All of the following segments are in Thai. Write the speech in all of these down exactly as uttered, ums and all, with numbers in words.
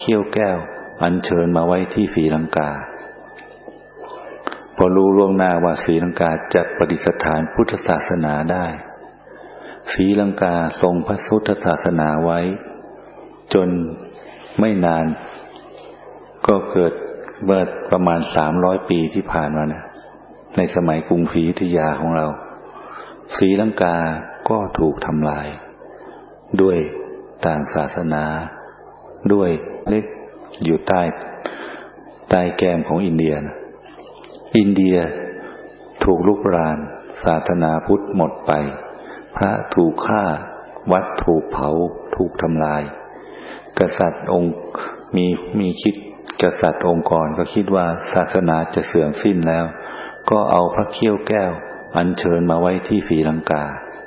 เขี้ยวแก้วอัญเชิญมาไว้ที่ศรีลังกาพอรู้ล่วงหน้าว่าศรีลังกาจะประดิษฐานพุทธศาสนาได้ศรีลังกาทรงพระพุทธศาสนาไว้จนไม่นานก็เกิดเมื่อประมาณสามร้อยปีที่ผ่านมานะในสมัยกรุงศรีอยุธยาของเราศรีลังกาก็ถูกทำลายด้วยต่างศาสนาด้วยเล็กอยู่ใต้ใต้แก้มของอินเดียนะอินเดียถูกลุกรานศาสนาพุทธหมดไปพระถูกฆ่าวัดถูกเผาถูกทำลายกษัตริย์องค์มีมีคิดกษัตริย์องค์ก่อนก็คิดว่าศาสนาจะเสื่อมสิ้นแล้วก็เอาพระเขี้ยวแก้วอัญเชิญมาไว้ที่ศรีลังกา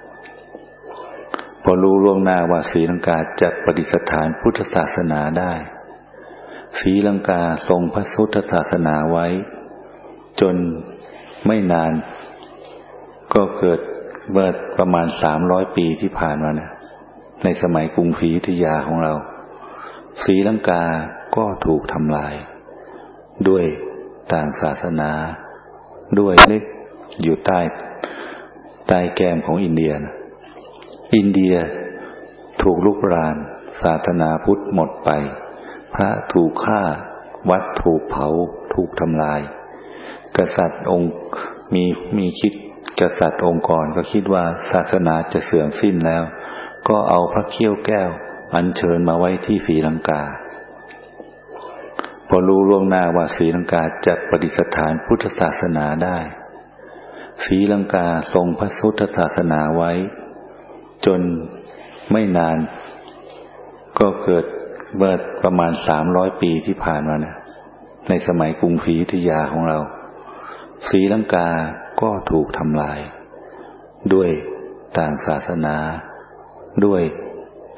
พอรู้ล่วงหน้าว่าศรีลังกาจะประดิษฐานพุทธศาสนาได้ศรีลังกาทรงพระพุทธศาสนาไว้จนไม่นานก็เกิดเมื่อประมาณสามร้อยปีที่ผ่านมานะในสมัยกรุงศรีอยุธยาของเราศรีลังกาก็ถูกทำลายด้วยต่างศาสนาด้วยเล็กอยู่ใต้ใต้แก้มของอินเดียนะอินเดียถูกลุกรานศาสนาพุทธหมดไปพระถูกฆ่าวัดถูกเผาถูกทำลายกษัตริย์องค์มีมีคิดกษัตริย์องค์ก่อนก็คิดว่าศาสนาจะเสื่อมสิ้นแล้วก็เอาพระเขี้ยวแก้วอัญเชิญมาไว้ที่ศรีลังกาพอรู้ล่วงหน้าว่าศรีลังกาจะประดิษฐานพุทธศาสนาได้ศรีลังกาทรงพระพุทธศาสนาไว้จนไม่นานก็เกิดเมื่อประมาณสามร้อยปีที่ผ่านมานะในสมัยกรุงศรีอยุธยาของเราศรีลังกาก็ถูกทำลายด้วยต่างศาสนาด้วย